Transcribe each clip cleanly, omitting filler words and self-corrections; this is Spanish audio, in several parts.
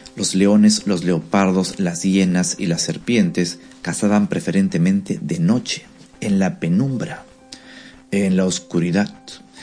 Los leones, los leopardos, las hienas y las serpientes cazaban preferentemente de noche, en la penumbra, en la oscuridad.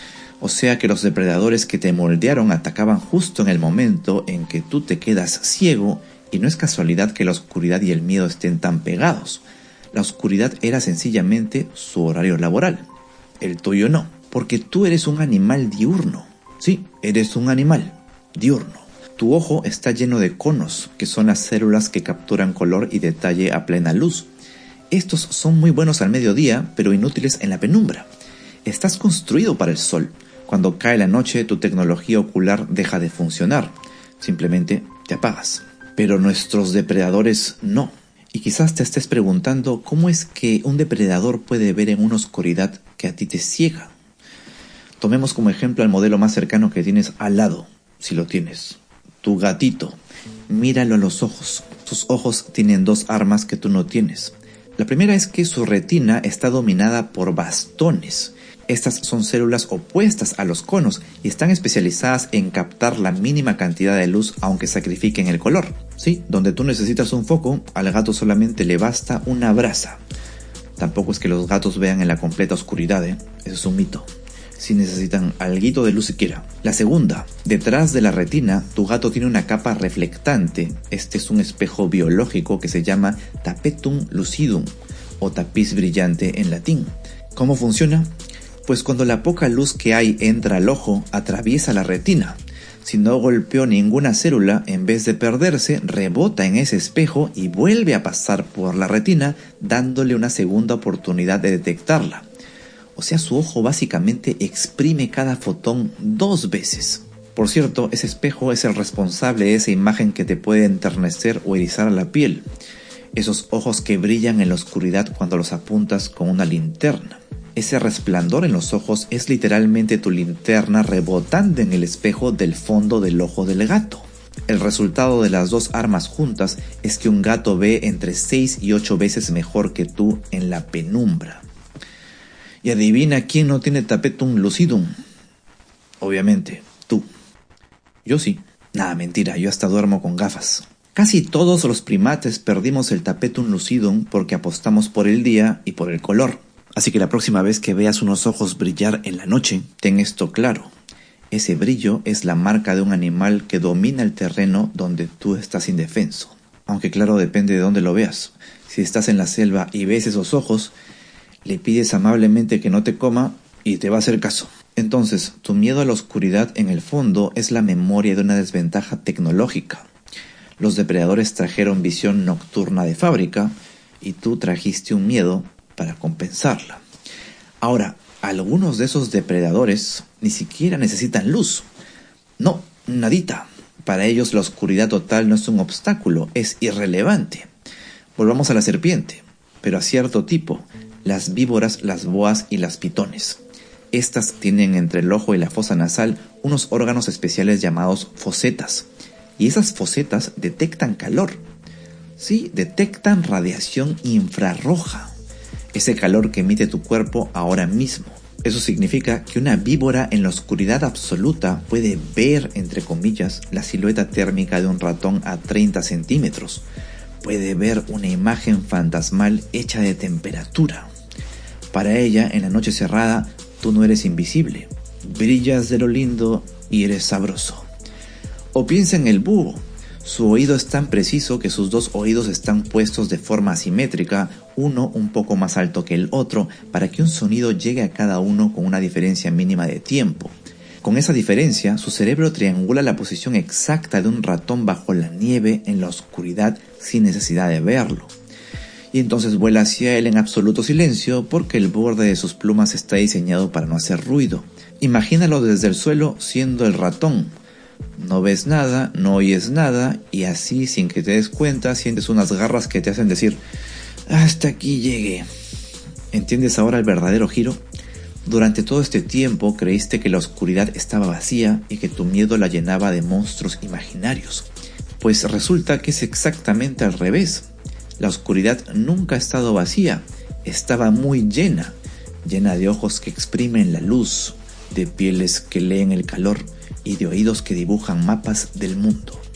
O sea que los depredadores que te moldearon atacaban justo en el momento en que tú te quedas ciego, y no es casualidad que la oscuridad y el miedo estén tan pegados. La oscuridad era sencillamente su horario laboral. El tuyo no, porque tú eres un animal diurno. Sí, eres un animal diurno. Tu ojo está lleno de conos, que son las células que capturan color y detalle a plena luz. Estos son muy buenos al mediodía, pero inútiles en la penumbra. Estás construido para el sol. Cuando cae la noche, tu tecnología ocular deja de funcionar. Simplemente te apagas. Pero nuestros depredadores no. Y quizás te estés preguntando cómo es que un depredador puede ver en una oscuridad que a ti te ciega. Tomemos como ejemplo al modelo más cercano que tienes al lado, si lo tienes. Tu gatito. Míralo a los ojos. Sus ojos tienen dos armas que tú no tienes. La primera es que su retina está dominada por bastones. Estas son células opuestas a los conos y están especializadas en captar la mínima cantidad de luz aunque sacrifiquen el color. Sí, donde tú necesitas un foco, al gato solamente le basta una brasa. Tampoco es que los gatos vean en la completa oscuridad, Eso es un mito. Si necesitan alguito de luz siquiera. La segunda, detrás de la retina, tu gato tiene una capa reflectante. Este es un espejo biológico que se llama tapetum lucidum o tapiz brillante en latín. ¿Cómo funciona? Pues cuando la poca luz que hay entra al ojo, atraviesa la retina. Si no golpeó ninguna célula, en vez de perderse, rebota en ese espejo y vuelve a pasar por la retina, dándole una segunda oportunidad de detectarla. O sea, su ojo básicamente exprime cada fotón 2 veces. Por cierto, ese espejo es el responsable de esa imagen que te puede enternecer o erizar la piel. Esos ojos que brillan en la oscuridad cuando los apuntas con una linterna. Ese resplandor en los ojos es literalmente tu linterna rebotando en el espejo del fondo del ojo del gato. El resultado de las dos armas juntas es que un gato ve entre 6 y 8 veces mejor que tú en la penumbra. Y adivina quién no tiene tapetum lucidum. Obviamente, tú. Yo sí. Nada, mentira, yo hasta duermo con gafas. Casi todos los primates perdimos el tapetum lucidum porque apostamos por el día y por el color. Así que la próxima vez que veas unos ojos brillar en la noche, ten esto claro. Ese brillo es la marca de un animal que domina el terreno donde tú estás indefenso. Aunque claro, depende de dónde lo veas. Si estás en la selva y ves esos ojos, le pides amablemente que no te coma y te va a hacer caso. Entonces, tu miedo a la oscuridad en el fondo es la memoria de una desventaja tecnológica. Los depredadores trajeron visión nocturna de fábrica y tú trajiste un miedo para compensarla. Ahora, algunos de esos depredadores ni siquiera necesitan luz. No, nadita. Para ellos la oscuridad total no es un obstáculo, es irrelevante. Volvamos a la serpiente, pero a cierto tipo, las víboras, las boas y las pitones. Estas tienen entre el ojo y la fosa nasal unos órganos especiales llamados fosetas. Y esas fosetas detectan calor. Sí, detectan radiación infrarroja. Ese calor que emite tu cuerpo ahora mismo. Eso significa que una víbora en la oscuridad absoluta puede ver, entre comillas, la silueta térmica de un ratón a 30 centímetros. Puede ver una imagen fantasmal hecha de temperatura. Para ella, en la noche cerrada, tú no eres invisible. Brillas de lo lindo y eres sabroso. O piensa en el búho. Su oído es tan preciso que sus 2 oídos están puestos de forma asimétrica, uno un poco más alto que el otro, para que un sonido llegue a cada uno con una diferencia mínima de tiempo. Con esa diferencia, su cerebro triangula la posición exacta de un ratón bajo la nieve en la oscuridad sin necesidad de verlo. Y entonces vuela hacia él en absoluto silencio porque el borde de sus plumas está diseñado para no hacer ruido. Imagínalo desde el suelo siendo el ratón. No ves nada, no oyes nada y así sin que te des cuenta sientes unas garras que te hacen decir «hasta aquí llegué». ¿Entiendes ahora el verdadero giro? Durante todo este tiempo creíste que la oscuridad estaba vacía y que tu miedo la llenaba de monstruos imaginarios. Pues resulta que es exactamente al revés. La oscuridad nunca ha estado vacía, estaba muy llena de ojos que exprimen la luz, de pieles que leen el calor y de oídos que dibujan mapas del mundo.